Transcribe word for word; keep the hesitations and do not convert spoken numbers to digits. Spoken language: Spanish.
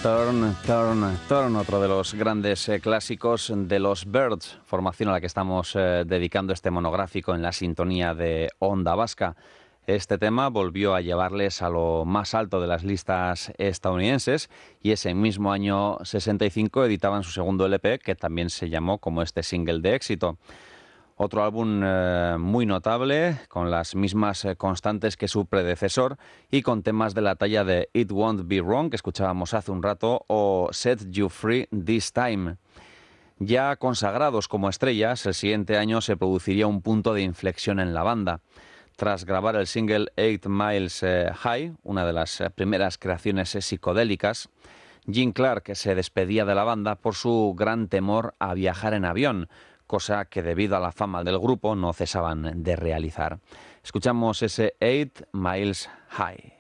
Turn, Turn, Turn, otro de los grandes eh, clásicos de los Byrds, formación a la que estamos eh, dedicando este monográfico en la sintonía de Onda Vasca. Este tema volvió a llevarles a lo más alto de las listas estadounidenses y ese mismo año sesenta y cinco editaban su segundo L P, que también se llamó como este single de éxito. Otro álbum eh, muy notable, con las mismas eh, constantes que su predecesor y con temas de la talla de It Won't Be Wrong, que escuchábamos hace un rato, o Set You Free This Time. Ya consagrados como estrellas, el siguiente año se produciría un punto de inflexión en la banda. Tras grabar el single Eight Miles eh, High, una de las eh, primeras creaciones eh, psicodélicas, Gene Clark se despedía de la banda por su gran temor a viajar en avión, cosa que debido a la fama del grupo no cesaban de realizar. Escuchamos ese Eight Miles High.